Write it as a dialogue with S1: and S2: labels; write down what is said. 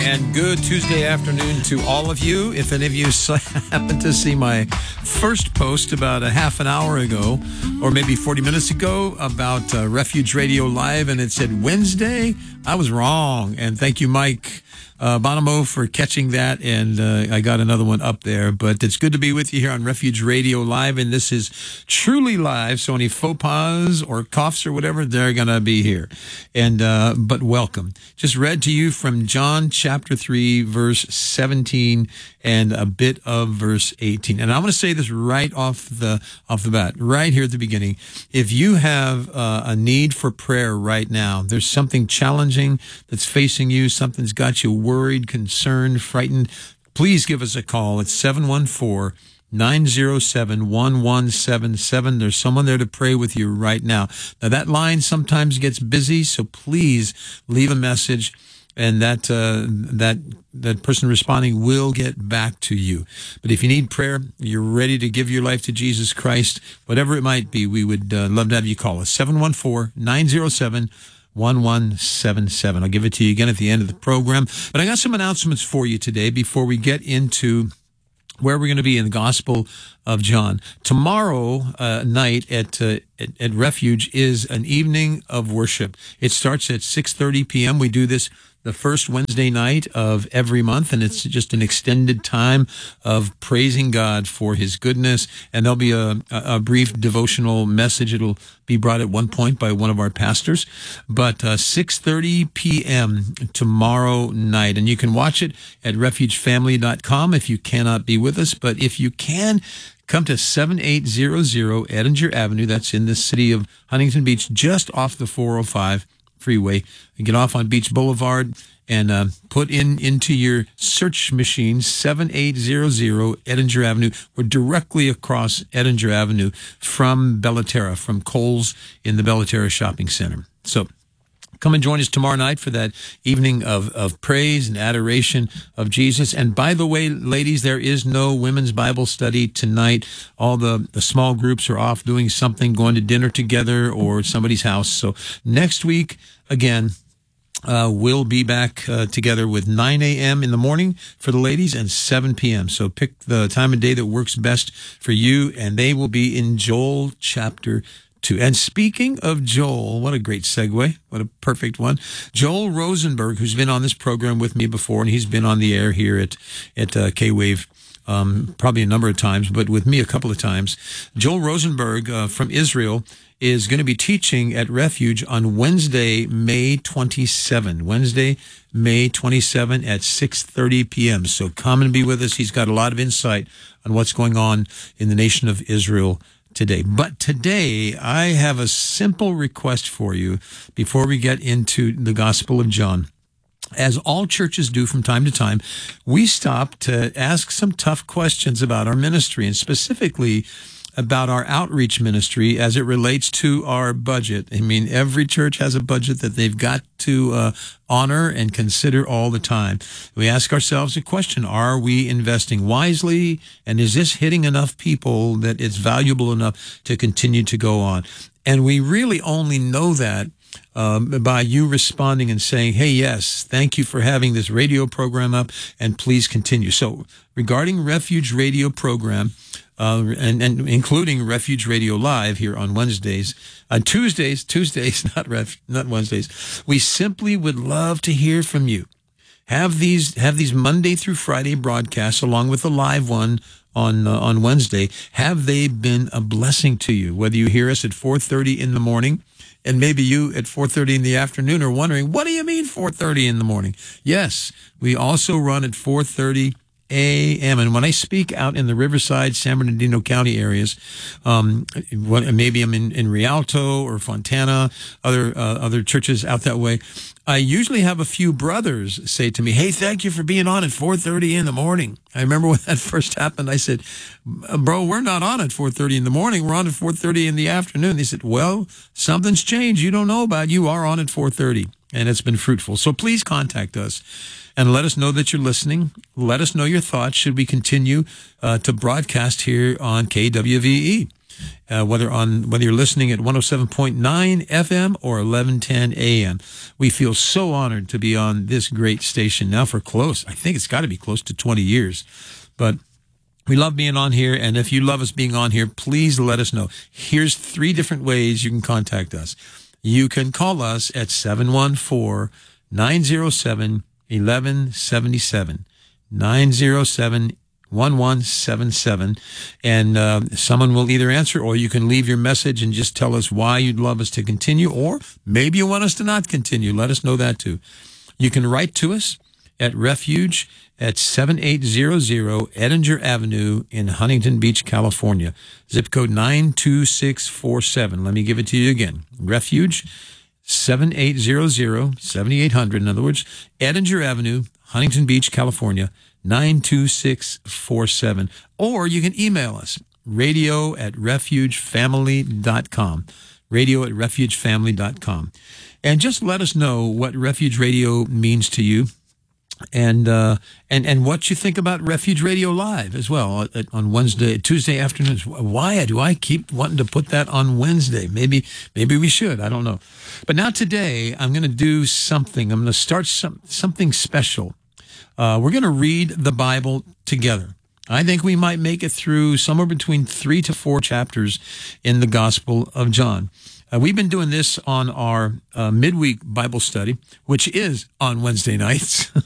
S1: And good Tuesday afternoon to all of you. If any of you happen to see my first post about a half an hour ago, or maybe 40 minutes ago, about Refuge Radio Live, and it said Wednesday, I was wrong. And thank you, Mike Bonomo, for catching that, and I got another one up there. But it's good to be with you here on Refuge Radio Live, and this is truly live, so any faux pas or coughs or whatever, they're going to be here. And but welcome. Just read to you from John chapter 3, verse 17, and a bit of verse 18. And I'm going to say this right off the bat, right here at the beginning. If you have a need for prayer right now, there's something challenging that's facing you, something's got you worried, concerned, frightened, please give us a call. It's 714-907-1177. There's someone there to pray with you right now. Now, that line sometimes gets busy, so please leave a message, and that person responding will get back to you. But if you need prayer, you're ready to give your life to Jesus Christ, whatever it might be, we would love to have you call us. 714-907-1177. I'll give it to you again at the end of the program. But I got some announcements for you today before we get into where we're going to be in the Gospel of John. Tomorrow night at Refuge is an evening of worship. It starts at 6:30 p.m. We do this the first Wednesday night of every month, and it's just an extended time of praising God for His goodness. And there'll be a brief devotional message. It'll be brought at one point by one of our pastors. But 6:30 p.m. tomorrow night, and you can watch it at refugefamily.com if you cannot be with us. But if you can, come to 7800 Edinger Avenue. That's in the city of Huntington Beach, just off the 405 freeway. You get off on Beach Boulevard and put into your search machine 7800 Edinger Avenue. We're directly across Edinger Avenue from Bellaterra, from Kohl's in the Bellaterra Shopping Center. So come and join us tomorrow night for that evening of praise and adoration of Jesus. And by the way, ladies, there is no women's Bible study tonight. All the small groups are off doing something, going to dinner together or somebody's house. So next week, again, we'll be back together with 9 a.m. in the morning for the ladies and 7 p.m. So pick the time of day that works best for you, and they will be in Joel chapter 2. And speaking of Joel, what a great segue. What a perfect one. Joel Rosenberg, who's been on this program with me before, and he's been on the air here at K-Wave probably a number of times, but with me a couple of times. Joel Rosenberg from Israel is going to be teaching at Refuge on Wednesday, May 27. Wednesday, May 27 at 6:30 p.m. So come and be with us. He's got a lot of insight on what's going on in the nation of Israel today. But today, I have a simple request for you before we get into the Gospel of John. As all churches do from time to time, we stop to ask some tough questions about our ministry, and specifically about our outreach ministry as it relates to our budget. I mean, every church has a budget that they've got to honor and consider all the time. We ask ourselves a question: are we investing wisely? And is this hitting enough people that it's valuable enough to continue to go on? And we really only know that by you responding and saying, hey, yes, thank you for having this radio program up, and please continue. So regarding Refuge Radio program, and including Refuge Radio Live here on Wednesdays, Tuesdays, not Wednesdays, we simply would love to hear from you. Have these Monday through Friday broadcasts along with the live one on Wednesday. Have they been a blessing to you? Whether you hear us at 4:30 in the morning, and maybe you at 4:30 in the afternoon are wondering, what do you mean 4:30 in the morning? Yes, we also run at 4:30 a.m. And when I speak out in the Riverside, San Bernardino County areas, maybe I'm in Rialto or Fontana, other churches out that way, I usually have a few brothers say to me, hey, thank you for being on at 4:30 in the morning. I remember when that first happened, I said, bro, we're not on at 4:30 in the morning. We're on at 4:30 in the afternoon. They said, well, something's changed. You don't know about it. You are on at 4:30. And it's been fruitful. So please contact us and let us know that you're listening. Let us know your thoughts. Should we continue to broadcast here on KWVE? whether you're listening at 107.9 FM or 1110 AM. We feel so honored to be on this great station now for I think it's got to be close to 20 years. But we love being on here, and if you love us being on here, please let us know. Here's 3 different ways you can contact us. You can call us at 714-907-1177, 907-1177, and someone will either answer, or you can leave your message and just tell us why you'd love us to continue, or maybe you want us to not continue. Let us know that too. You can write to us at Refuge at 7800 Edinger Avenue in Huntington Beach, California, zip code 92647. Let me give it to you again. Refuge, 7800, in other words, Edinger Avenue, Huntington Beach, California, 92647. Or you can email us, radio@refugefamily.com, radio@refugefamily.com. And just let us know what Refuge Radio means to you, and what you think about Refuge Radio Live as well on Tuesday afternoons. Why do I keep wanting to put that on Wednesday? Maybe we should. I don't know. But now today I'm going to do something. I'm going to start something special. We're going to read the Bible together. I think we might make it through somewhere between 3 to 4 chapters in the Gospel of John. We've been doing this on our midweek Bible study, which is on Wednesday nights.